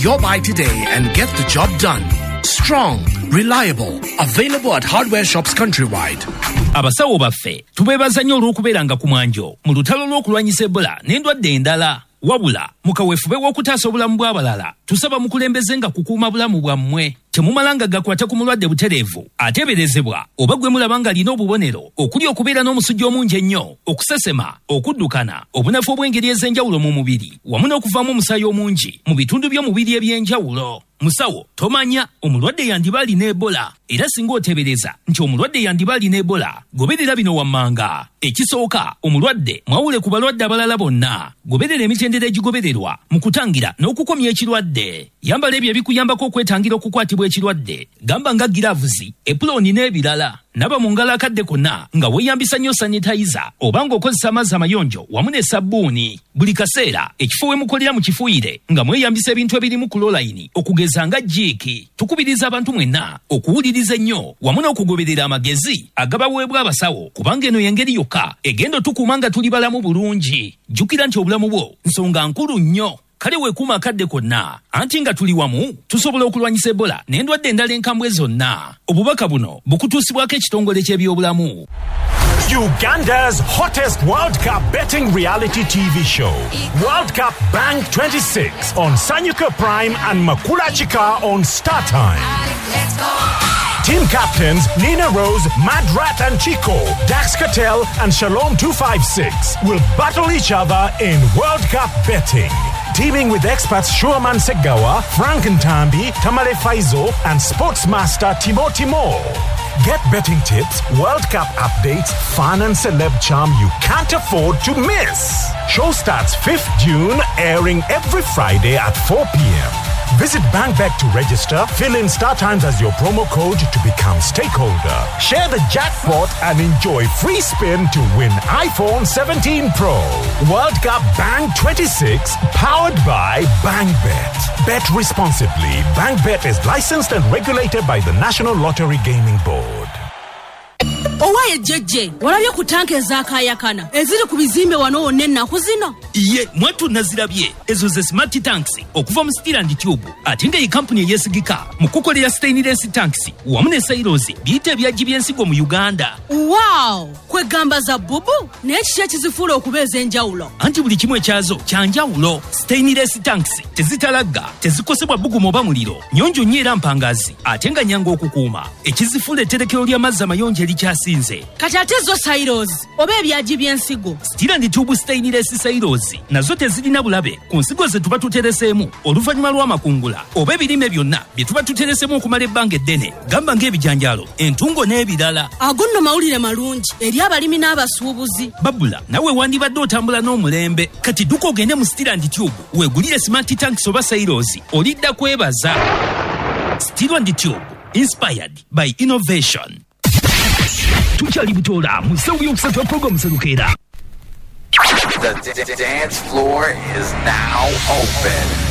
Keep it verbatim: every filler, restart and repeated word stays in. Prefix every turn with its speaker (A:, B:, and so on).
A: your buy today and get the job done. Strong, reliable, available at hardware shops countrywide.
B: Abasawo baffe tubeebaza nnyo olw'okubeeranga ku mwanjo mu lutalo lw'okulwanyisa Ebola n'endwadde endala. Wabula mukaweefube w'okutaasa obulamu bw'abalala tusaba mukulembeze nga kukuuma bulamu bwammwe temumalanga gakwata ku mulwadde butereevu ateeberezebwa oba gwe mulaba nga alina obubonero okuli okubeera n'omusujja omungi ennyo, okusesema, okuddukana, obunafu obw'engeri ez'enjawulo mu mubiri wamu n'okuvaamu omusaayi omungi mu bitundu by'omubiri eby'enjawulo. Musawo tomanya omulwadde yandiba alina Ebola era singa oteebereza nti omulwadde yandiba alina Ebola goberera bino wammanga. Ekisooka, omulwadde mwawule ku balwadde abalala bonna. Goberera emitendera egigobererwa mu kutangira n'okukomya ekirwadde. Yambala ebyo ebikuyambako okwetangira okukwatibwa ekirwadde. Gamba nga giravuzi, epuloni n'ebirala. Naba mu ngalo akadde konna nga weeyambisa nnyo sanitizer oba ng'okozesa amazzi amayonjo wamu ne sabbuuni. Buli kaseera ekifo we mukolera mu kifuuyire nga mweyambisa ebintu ebirimu kulolayini okugeza nga jiiki. Tukubiriza abantu mwenna okuwuliriza ennyo wamu n'okugoberera amagezi agabaweebwa abasawo kubanga eno y'engeri yokka egenda otukuuma nga tuli balamu bulungi. Jjukira nti obulamu bwo nsonga nkulu nnyo. Kale weekuuma akadde konna anti nga tuli wamu tusobola okulwanyisa Ebola n'endwadde endala enkambwe zonna. Obubaka buno bukutuusibwako ekitongole ky'ebyobulamu.
C: Uganda's hottest World Cup betting reality T V show, World Cup Bang twenty-six on Sanyuka Prime and Makula Chika on Star Time.
D: Let's go.
C: Team captains Nina Rose, Madrat and Chico, Dax Cattell and Shalom two five six will battle each other in World Cup betting. Teaming with experts Shuaman Segawa, Frank Ntambi, Tamale Faizo and Sportsmaster Timo Timo. Get betting tips, World Cup updates, fun and celeb charm you can't afford to miss. Show starts fifth of June, airing every Friday at four p.m. Visit BankBet to register, fill in Star Times as your promo code to become stakeholder. Share the jackpot and enjoy free spin to win iPhone seventeen Pro. World Cup Bang twenty-six, powered by BankBet. Bet responsibly. BankBet is licensed and regulated by the National Lottery Gaming Board.
E: Owaye jeje, walabye ku tanke ezakayakana eziri ku bizimbe wano wonna ennaku zino.
B: Iye mwatu nazirabye ezo ze smart tanks okuva mu Steel and Tube ate nga iyi kampuni eyesigika mu kukolera stainless tanks wamu ne silos biyite ebyaggi by'ensigo mu Uganda.
E: Wow, kwegamba za bubu n'ekiki ekizifuula okubeeza enjawulo.
B: Anti buli kimu ekyazo kyanjawulo. Stainless tanks tezitalagga, tezikosebwa bbugumu oba muliro, nnyonjo nnyo era mpangazi ate nga nyanga okukuuma. Ekizifuula etterekero ly'amazzi amayonjo erikyasi nze.
E: Kati ate zo silos oba ebyaggi by'ensigo.
B: Steel and Tube stainless silos nazo tezirina bulabe ku nsigo ze tuba tutereseemu oluvannyuma lw'amakungula oba ebirime byonna bye tuba tutereseemu okumala ebbanga eddene. Gamba ng'ebijanjaalo, entungo n'ebirala.
E: Ago nno mawulire malungi eri abalimi n'abasuubuzi.
B: Babula nawe wandibadde otambula n'omulembe. Kati dduka ogende mu Steel and Tube weegulire smart tanks oba silos olidda kwebaza. Steel and Tube, inspired by innovation. Tukyali butola mu ssaawa y'okusatu wa programu Serukera.
F: The d- d- dance floor is now open.